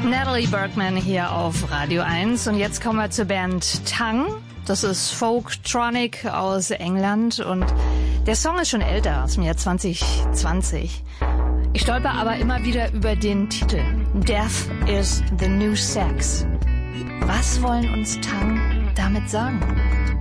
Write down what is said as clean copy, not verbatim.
Natalie Bergman hier auf Radio 1 und jetzt kommen wir zur Band Tang. Das ist Folktronic aus England und der Song ist schon älter, aus dem Jahr 2020. Ich stolper aber immer wieder über den Titel Death is the New Sex. Was wollen uns Tang damit sagen?